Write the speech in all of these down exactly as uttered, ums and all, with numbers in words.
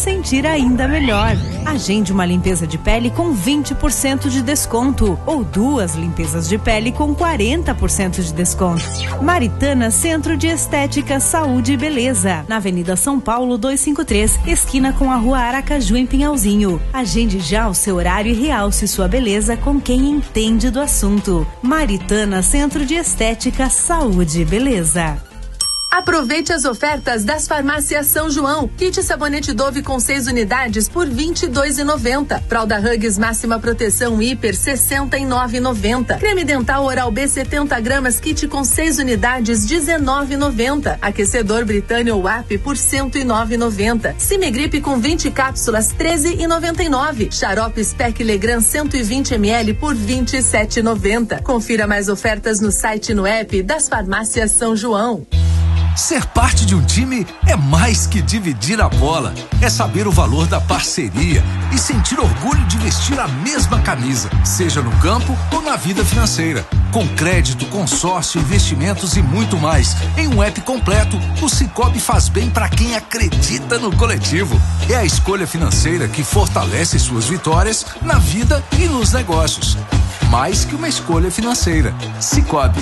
sentir ainda melhor. Agende uma limpeza de pele com vinte por cento de desconto ou duas limpezas de pele com quarenta por cento de desconto. Maritana Centro de Estética, Saúde e Beleza, na Avenida São Paulo duzentos e cinquenta e três, esquina com a Rua Aracaju, em Pinhalzinho. Agende já o seu horário e realce sua beleza com quem entende do assunto. Maritana Centro de Estética, Saúde e Beleza. Aproveite as ofertas das farmácias São João. Kit sabonete Dove com seis unidades por vinte e dois reais e noventa centavos. Fralda Huggies máxima proteção hiper sessenta e nove reais e noventa centavos. Creme dental Oral B setenta gramas kit com seis unidades dezenove reais e noventa centavos. Aquecedor Britânia ou A P por cento e nove reais e noventa centavos. Cimegripe com vinte cápsulas treze reais e noventa e nove centavos. Xarope Spec Legrand cento e vinte mililitros por vinte e sete reais e noventa centavos. Confira mais ofertas no site e no app das farmácias São João. Ser parte de um time é mais que dividir a bola. É saber o valor da parceria e sentir orgulho de vestir a mesma camisa, seja no campo ou na vida financeira. Com crédito, consórcio, investimentos e muito mais. Em um app completo, o Sicoob faz bem para quem acredita no coletivo. É a escolha financeira que fortalece suas vitórias na vida e nos negócios. Mais que uma escolha financeira. Sicoob.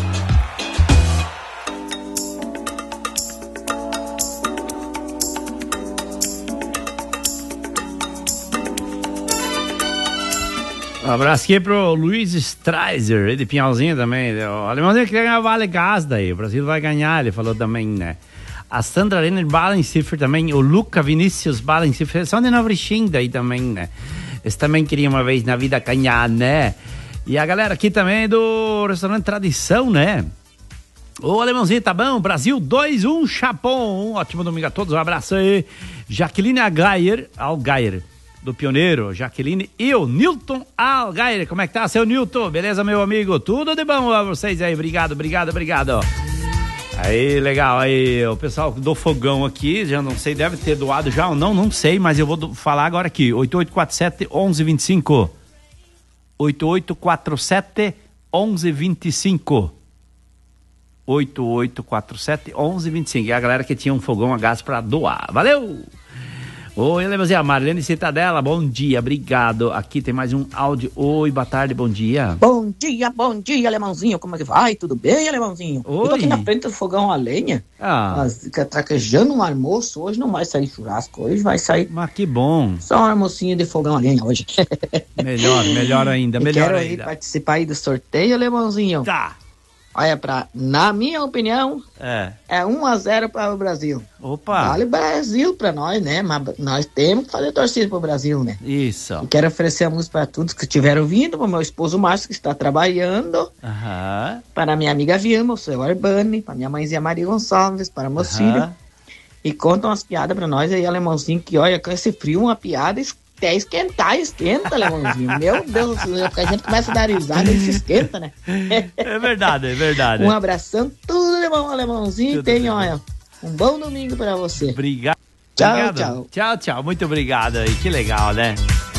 Um abraço aqui pro Luiz Streiser, ele de Pinhalzinho também. O alemãozinho queria ganhar Vale Gás daí. O Brasil vai ganhar, ele falou também, né? A Sandra Renner Balenciffer também. O Luca Vinícius Balenciffer. São de Novrichin daí também, né? Eles também queriam uma vez na vida ganhar, né? E a galera aqui também do restaurante Tradição, né? Ô, alemãozinho, tá bom? Brasil dois um, Chapon. Um ótimo domingo a todos. Um abraço aí. Jaqueline Algair. Algair. Do Pioneiro, Jaqueline e o Nilton Algair. Como é que tá, seu Nilton? Beleza, meu amigo? Tudo de bom a vocês aí. Obrigado, obrigado, obrigado. Aí, legal. Aí, o pessoal do fogão aqui, já não sei, deve ter doado já ou não, não sei, mas eu vou do, falar agora aqui. oito oito quatro sete, um um dois cinco. oito oito quatro sete, um um dois cinco. oito oito quatro sete, um um dois cinco. É a galera que tinha um fogão a gás pra doar. Valeu! Oi, Alemãozinha, Marlene Citadela, bom dia, obrigado. Aqui tem mais um áudio. Oi, boa tarde, bom dia. Bom dia, bom dia, Alemãozinho, como é que vai? Tudo bem, Alemãozinho? Oi. Eu tô aqui na frente do fogão a lenha, ah. mas fica traquejando um almoço. Hoje não vai sair churrasco, hoje vai sair... Mas que bom. Só um almocinho de fogão a lenha hoje. Melhor, melhor ainda, eu melhor quero ainda. Quero participar aí do sorteio, Alemãozinho. Tá. Olha, pra, na minha opinião, é, é um a zero para o Brasil. Opa! Vale Brasil pra nós, né? Mas nós temos que fazer torcida pro Brasil, né? Isso. E quero oferecer a música para todos que estiveram ouvindo, para meu esposo Márcio, que está trabalhando. Aham. Para minha amiga Vilma, o seu Arbani, para minha mãezinha Maria Gonçalves, para meus filhos. E contam umas piadas para nós aí, Alemãozinho, que olha, com esse frio, uma piada até esquentar, esquenta, Alemãozinho. Meu Deus, a gente começa a dar risada e se esquenta, né? É verdade, é verdade. Um abração, tudo alemão, Alemãozinho. Tudo Tem, bem. olha, um bom domingo pra você. Obrigado. Tchau, Obrigado. tchau. Tchau, tchau. Muito obrigado aí. Que legal, né?